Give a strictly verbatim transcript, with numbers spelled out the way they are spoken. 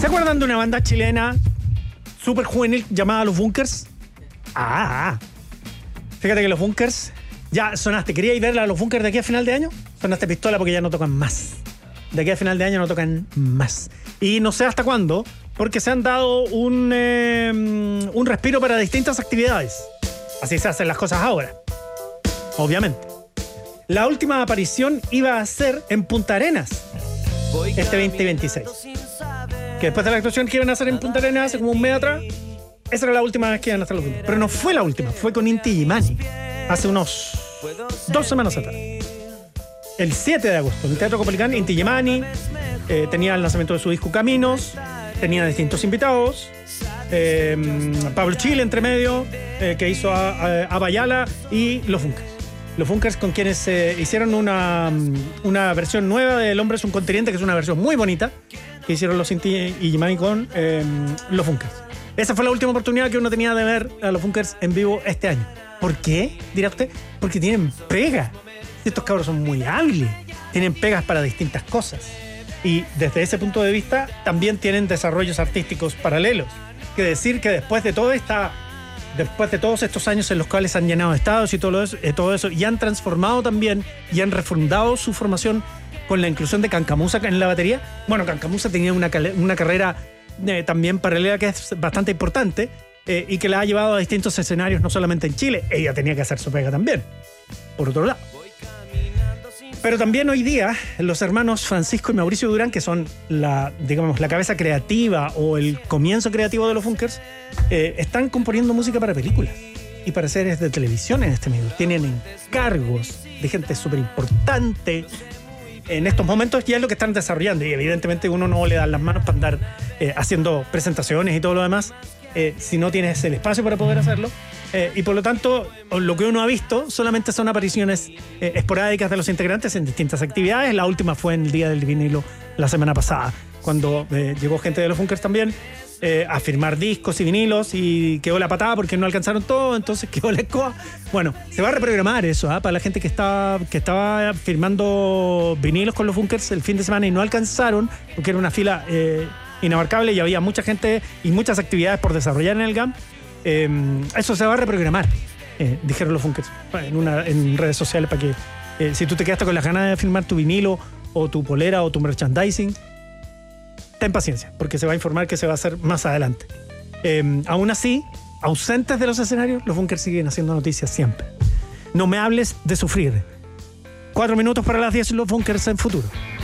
¿Se acuerdan de una banda chilena súper juvenil llamada Los Bunkers? Ah, fíjate que Los Bunkers, ya sonaste, ¿queríais ver a Los Bunkers de aquí a final de año? Sonaste pistola porque ya no tocan más. De aquí a final de año no tocan más. Y no sé hasta cuándo, porque se han dado un, eh, un respiro para distintas actividades. Así se hacen las cosas ahora, obviamente. La última aparición iba a ser en Punta Arenas este veinte veintiséis. Que después de la actuación que iban a hacer en Punta Arenas hace como un mes atrás, esa era la última vez que iban a hacer los Bunkers. Pero no fue la última, fue con Inti Illimani hace unos dos semanas atrás. El siete de agosto, en el Teatro Copolicán, Inti Illimani eh, tenía el lanzamiento de su disco Caminos, tenía distintos invitados, eh, Pablo Chile entre medio, eh, que hizo a, a, a Bayala, y Los Bunkers. Los Bunkers, con quienes eh, hicieron una, una versión nueva de El Hombre es un Continente, que es una versión muy bonita, que hicieron los Inti Illimani con eh, Los Bunkers. Esa fue la última oportunidad que uno tenía de ver a Los Bunkers en vivo este año. ¿Por qué? Dirá usted. Porque tienen pega. Estos cabros son muy hábiles. Tienen pegas para distintas cosas. Y desde ese punto de vista también tienen desarrollos artísticos paralelos. Que decir que después de todo esta... Después de todos estos años en los cuales han llenado estados y todo eso, eh, todo eso, y han transformado también y han refundado su formación con la inclusión de Cancamusa en la batería. Bueno, Cancamusa tenía una, una carrera eh, también paralela que es bastante importante eh, y que la ha llevado a distintos escenarios, no solamente en Chile. Ella tenía que hacer su pega también, por otro lado. Pero también hoy día los hermanos Francisco y Mauricio Durán, que son la, digamos, la cabeza creativa o el comienzo creativo de los Bunkers, eh, están componiendo música para películas y para series de televisión en este medio. Tienen encargos de gente súper importante en estos momentos, y es lo que están desarrollando. Y evidentemente uno no le da las manos para andar eh, haciendo presentaciones y todo lo demás eh, si no tienes el espacio para poder hacerlo. Eh, y por lo tanto, lo que uno ha visto solamente son apariciones eh, esporádicas de los integrantes en distintas actividades. La última fue en el Día del Vinilo la semana pasada, cuando eh, llegó gente de los Bunkers también eh, a firmar discos y vinilos, y quedó la patada porque no alcanzaron todo, entonces quedó la escoba. Bueno, se va a reprogramar eso ¿eh? para la gente que, está, que estaba firmando vinilos con los Bunkers el fin de semana y no alcanzaron, porque era una fila eh, inabarcable y había mucha gente y muchas actividades por desarrollar en el G A M. Eh, eso se va a reprogramar, eh, dijeron los Bunkers en, una, en redes sociales, para que eh, si tú te quedaste con las ganas de firmar tu vinilo o tu polera o tu merchandising, ten paciencia, porque se va a informar que se va a hacer más adelante. Eh, aún así, ausentes de los escenarios, los Bunkers siguen haciendo noticias siempre. No me hables de sufrir. Cuatro minutos para las diez, los Bunkers en Futuro.